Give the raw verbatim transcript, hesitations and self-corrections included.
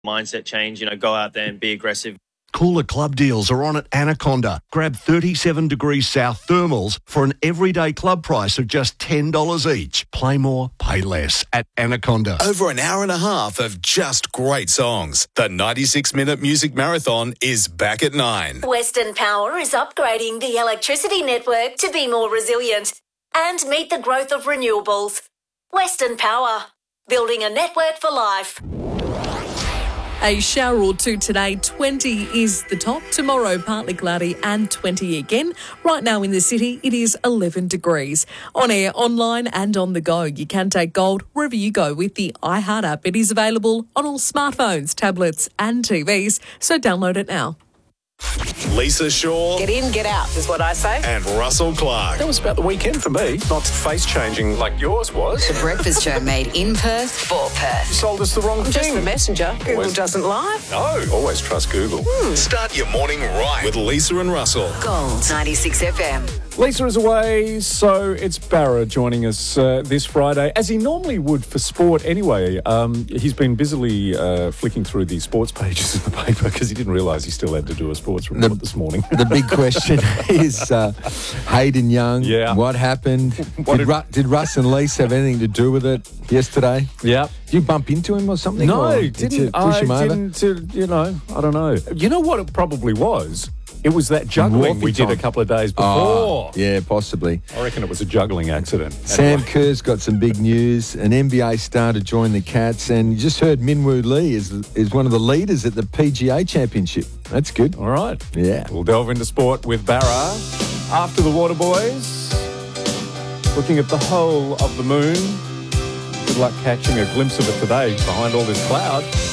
mindset change, you know, go out there and be aggressive. Cooler club deals are on at Anaconda. Grab thirty-seven degrees south thermals for an everyday club price of just ten dollars each. Play more, pay less at Anaconda. Over an hour and a half of just great songs. The ninety-six minute music marathon is back at nine. Western Power is upgrading the electricity network to be more resilient and meet the growth of renewables. Western Power, building a network for life. A shower or two today. twenty is the top. Tomorrow, partly cloudy and twenty again. Right now in the city, it is eleven degrees. On air, online and on the go. You can take gold wherever you go with the iHeart app. It is available on all smartphones, tablets and T Vs, so download it now. Lisa Shaw. Get in, get out, is what I say. And Russell Clark. That was about the weekend for me. Not face-changing like yours was. The Breakfast Show made in Perth for Perth. You sold us the wrong I'm thing. just the messenger. Google Always. doesn't lie. No, always trust Google. Hmm. Start your morning right with Lisa and Russell. Gold ninety-six F M. Lisa is away, so it's Barra joining us uh, this Friday, as he normally would for sport anyway. Um, he's been busily uh, flicking through the sports pages of the paper because he didn't realise he still had to do a sports report The- this morning. The big question is uh, Hayden Young. Yeah. What happened? What did, did- Ru- did Russ and Lisa have anything to do with it yesterday? Yeah. Did you bump into him or something? No, or didn't. Did you push I him over? didn't, uh, you know, I don't know. You know what it probably was? It was that juggling we did a couple of days before. Oh, yeah, possibly. I reckon it was a juggling accident. Sam Anyway. Kerr's got some big news. An N B A star to join the Cats, and you just heard Minwoo Lee is is one of the leaders at the P G A Championship. That's good. All right. Yeah. We'll delve into sport with Barra after the Water Boys. Looking at the whole of the moon. Good luck catching a glimpse of it today behind all this cloud.